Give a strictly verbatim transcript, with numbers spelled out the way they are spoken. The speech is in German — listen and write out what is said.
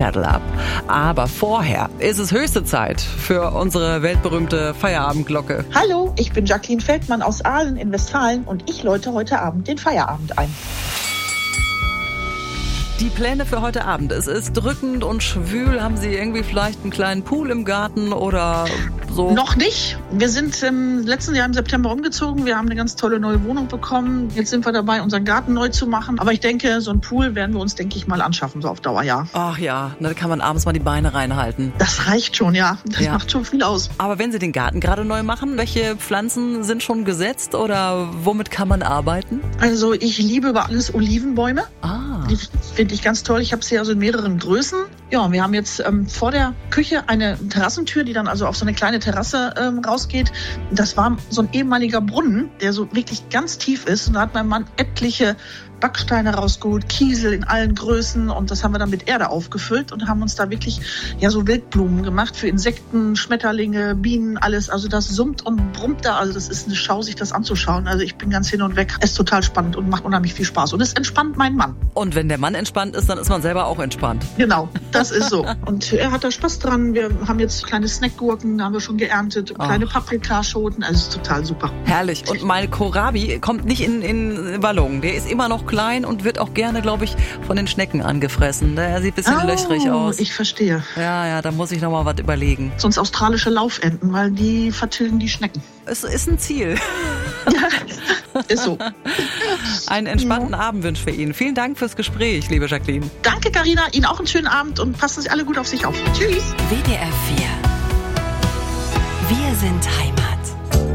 Saddle Up. Aber vorher ist es höchste Zeit für unsere weltberühmte Feierabendglocke. Hallo, ich bin Jacqueline Feldmann aus Aalen in Westfalen und ich läute heute Abend den Feierabend ein. Die Pläne für heute Abend. Es ist drückend und schwül. Haben Sie irgendwie vielleicht einen kleinen Pool im Garten oder so? Noch nicht. Wir sind im letzten Jahr im September umgezogen. Wir haben eine ganz tolle neue Wohnung bekommen. Jetzt sind wir dabei, unseren Garten neu zu machen. Aber ich denke, so ein Pool werden wir uns, denke ich mal, anschaffen, so auf Dauer, ja. Ach ja, da kann man abends mal die Beine reinhalten. Das reicht schon, ja. Das ja. macht schon viel aus. Aber wenn Sie den Garten gerade neu machen, welche Pflanzen sind schon gesetzt oder womit kann man arbeiten? Also ich liebe über alles Olivenbäume. Ah. Die finde ich ganz toll. Ich habe sie also in mehreren Größen. Ja, wir haben jetzt ähm, vor der Küche eine Terrassentür, die dann also auf so eine kleine Terrasse ähm, rausgeht. Das war so ein ehemaliger Brunnen, der so wirklich ganz tief ist. Und da hat mein Mann etliche Backsteine rausgeholt, Kiesel in allen Größen und das haben wir dann mit Erde aufgefüllt und haben uns da wirklich ja so Wildblumen gemacht für Insekten, Schmetterlinge, Bienen, alles. Also das summt und brummt da. Also das ist eine Schau, sich das anzuschauen. Also ich bin ganz hin und weg. Es ist total spannend und macht unheimlich viel Spaß. Und es entspannt meinen Mann. Und wenn der Mann entspannt ist, dann ist man selber auch entspannt. Genau, das ist so. Und er hat da Spaß dran. Wir haben jetzt kleine Snackgurken, da haben wir schon geerntet, kleine oh. Paprikaschoten. Also es ist total super. Herrlich. Und mein Kohlrabi kommt nicht in, in Ballon. Der ist immer noch klein und wird auch gerne, glaube ich, von den Schnecken angefressen. Der sieht ein bisschen oh, löchrig aus. Ich verstehe. Ja, ja, da muss ich noch mal was überlegen. Sonst australische Laufenten, weil die vertilgen die Schnecken. Es ist ein Ziel. Ja, ist so. Einen entspannten ja. Abend wünsche ich für Ihnen. Vielen Dank fürs Gespräch, liebe Jacqueline. Danke, Carina. Ihnen auch einen schönen Abend und passen Sie alle gut auf sich auf. Tschüss. W D R vier. Wir sind Heimat.